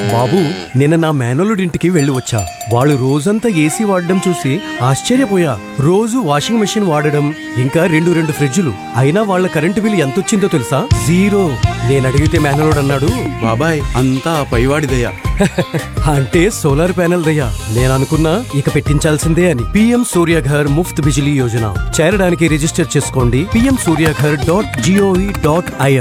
బాబు, నిన్న నా మేనల్లుడింటికి వెళ్ళి వచ్చా. వాళ్ళు రోజంతా ఏసీ వాడడం చూసి ఆశ్చర్యపోయా. రోజు వాషింగ్ మెషిన్ వాడడం, ఇంకా రెండు ఫ్రిడ్జులు. అయినా వాళ్ళ కరెంటు బిల్ ఎంతొచ్చిందో తెలుసా? జీరో. నేనడిగితే మేనల్లుడు అన్నాడు, బాబాయ్ అంతా పైవాడిదయ్యా. అంటే సోలార్ ప్యానెల్ దయ్యా. నేననుకున్నా ఇక పెట్టించాల్సిందే అని. PM సూర్యఘర్ ముఫ్త్ బిజిలీ యోజన చేరడానికి రిజిస్టర్ చేసుకోండి. pmsuryaghar.gov.in